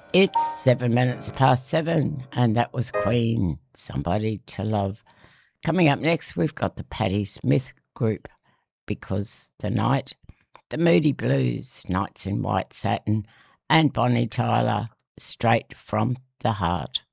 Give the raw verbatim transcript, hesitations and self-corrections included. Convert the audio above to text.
It's seven minutes past seven, and that was Queen, Somebody to Love. Coming up next, we've got the Patti Smith Group, Because the Night, the Moody Blues, Nights in White Satin, and Bonnie Tyler, Straight from the Heart.